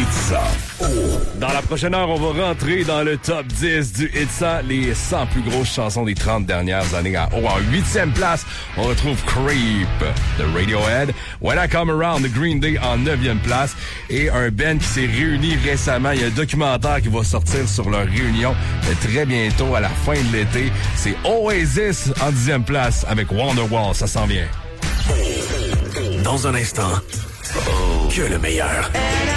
Hitza. Dans la prochaine heure, on va rentrer dans le top 10 du Hitza, les 100 plus grosses chansons des 30 dernières années. En 8e place, on retrouve Creep de Radiohead, When I Come Around de Green Day en 9e place, et un band qui s'est réuni récemment. Il y a un documentaire qui va sortir sur leur réunion très bientôt, à la fin de l'été. C'est Oasis en 10e place avec Wonderwall. Ça s'en vient. Dans un instant, que le meilleur.